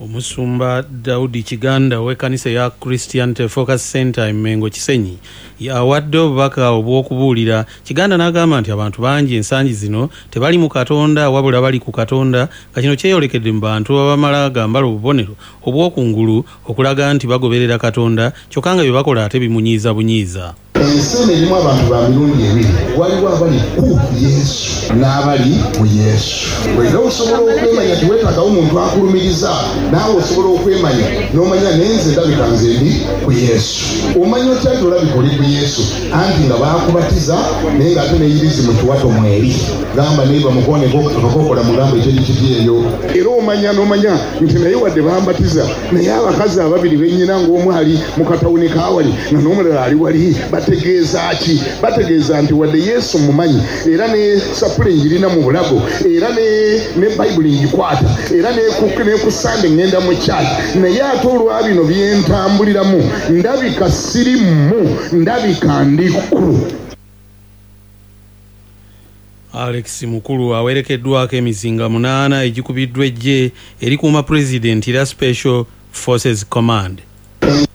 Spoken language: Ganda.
Omusumba Daudi Kiganda w'ekkanisa ya Christianity Focus Center Mengo Kisenyi yawadde obubaka obw'okubuulira. Kiganda n'agamba nti abantu bangi ensangi zino tebali mu Katonda wabula bali ku Katonda, nga kino kyeyolekedde mu bantu abamala gambala obubonero obw'okungulu okulaga nti bagoberera Katonda kyokka nga bye bakola ate bimunyiiza bunyiiza. Ensi erimu abantu ba mirundi ebiri, waliwo abali ku Yesu n'abali mu Yesu. Bw'era osobola okwemanya tiweetagawo omuntu akulumiriza, naawe osobola okwemanya n'omanya nenze ndabika nze ndi ku Yesu. Omanya otya nti olabika oli ku Yesu anti nga baakubatiza naye ng'ate neeyirizi mu kiwato mweri. Gamba naye bamukone kakokola mugambo ekyo kiti eyo. Era omanya n'omanya nti naye wadde bambatiza naye abakazi ababiri bennyina ng'omu ali mu katawuni kaawali nga n'omulala ali wali bategeeza ki? Bategeeza nti wadde Yesu mumanyi era ne sapule njirina mu bulago era ne Bayibuli njikwata era ne ku Sande ngenda mu kyaki, naye ate olwa bino byentambuliramu ndabika sirimu, ndabika ndiku. Alex Mukulu awerekeddwako emizinga 8 egikubiddwa eggye erikuuma President era Special Forces Command.